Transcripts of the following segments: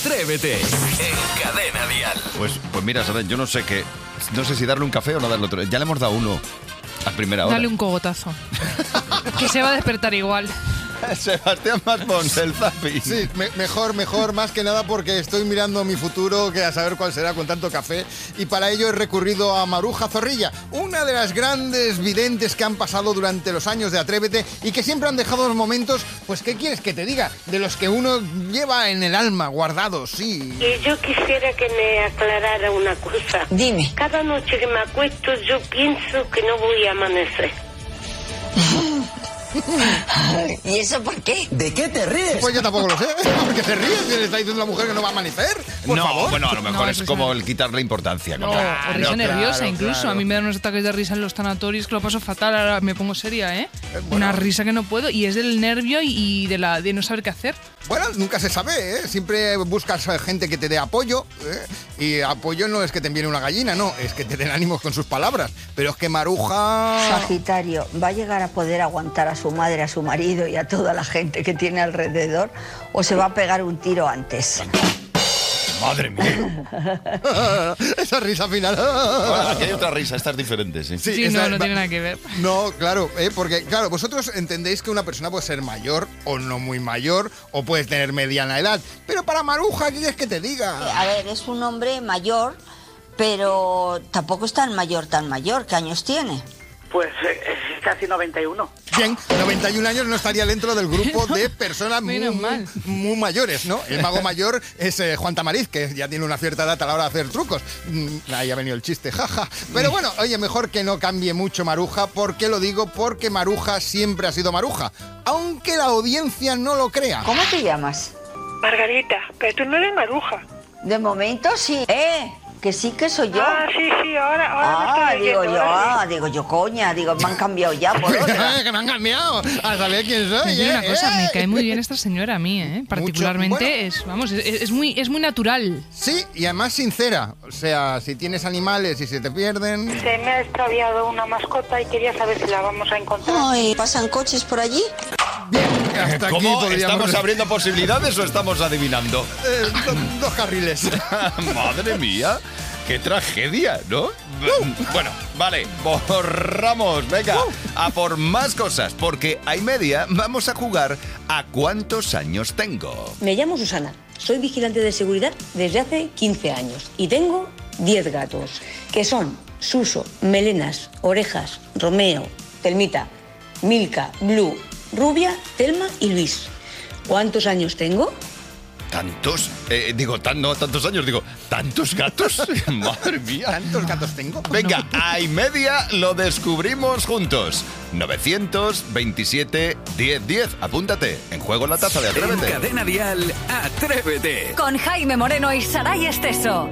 Atrévete en Cadena Dial. Pues mira, ¿sabes? Yo no sé si darle un café o no darle otro. Ya le hemos dado uno a primera hora. Dale un cogotazo. Que se va a despertar igual. Sebastián Maspons, el Zapi. Sí, mejor, más que nada porque estoy mirando mi futuro, que a saber cuál será con tanto café, y para ello he recurrido a Maruja Zorrilla, una de las grandes videntes que han pasado durante los años de Atrévete y que siempre han dejado los momentos, pues, ¿qué quieres que te diga? De los que uno lleva en el alma, guardados, sí. Y yo quisiera que me aclarara una cosa. Dime. Cada noche que me acuesto yo pienso que no voy a amanecer. ¿Y eso por qué? ¿De qué te ríes? Pues yo tampoco lo sé, porque se ríe, si le está diciendo a la mujer que no va a amanecer. Por favor. Bueno, a lo mejor es como el quitarle importancia. No, como- o risa nerviosa claro, incluso. claro. A mí me dan unos ataques de risa en los tanatorios que lo paso fatal. Ahora me pongo seria, ¿eh? Bueno. Una risa que no puedo. Y es del nervio y de no saber qué hacer. Bueno, nunca se sabe, ¿eh? Siempre buscas gente que te dé apoyo, ¿eh? Y apoyo no es que te envíe una gallina, no, es que te den ánimos con sus palabras. Pero es que Maruja... Sagitario, ¿va a llegar a poder aguantar a su madre, a su marido y a toda la gente que tiene alrededor? ¿O se va a pegar un tiro antes? Madre mía. Esa risa final. Bueno, aquí hay otra risa, esta es diferente, sí. Sí, esa- no tiene nada que ver. No, claro, porque claro, vosotros entendéis que una persona puede ser mayor o no muy mayor o puede tener mediana edad, pero para Maruja, ¿qué quieres que te diga? A ver, es un hombre mayor, pero tampoco es tan mayor. ¿Qué años tiene? Pues casi 91. Bien, 91 años no estaría dentro del grupo de personas Menos mal. muy mayores, ¿no? El mago mayor es Juan Tamariz, que ya tiene una cierta edad a la hora de hacer trucos. Ahí ha venido el chiste, jaja. Pero bueno, oye, mejor que no cambie mucho Maruja. ¿Por qué lo digo? Porque Maruja siempre ha sido Maruja, aunque la audiencia no lo crea. ¿Cómo te llamas? Margarita, pero tú no eres Maruja. De momento sí. Que sí que soy yo. Sí, ahora me estoy Digo yo, coña, me han cambiado ya por otra. Que me han cambiado a saber quién soy. Te digo una cosa, me cae muy bien esta señora a mí, ¿eh? Particularmente Bueno. es muy natural. Sí, y además sincera. O sea, si tienes animales y se te pierden... Se me ha extraviado una mascota y quería saber si la vamos a encontrar. Ay, ¿pasan coches por allí? Hasta aquí ¿Cómo? podríamos- ¿Estamos abriendo posibilidades o estamos adivinando? Dos carriles. Madre mía, qué tragedia, ¿no? Bueno, vale, borramos, venga, a por más cosas, porque a y media vamos a jugar a ¿cuántos años tengo? Me llamo Susana, soy vigilante de seguridad desde hace 15 años y tengo 10 gatos, que son Suso, Melenas, Orejas, Romeo, Telmita, Milka, Blue, Rubia, Telma y Luis. ¿Cuántos años tengo? ¿Tantos? No tantos años, digo, ¿tantos gatos? Madre mía. ¿Tantos gatos tengo? Venga, a y media lo descubrimos juntos. 927 1010. Apúntate. En juego la taza de En Atrévete. Cadena Dial, Atrévete. Con Jaime Moreno y Saray Esteso.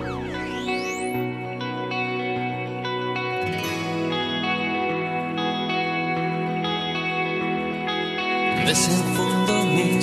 Desenfundo mi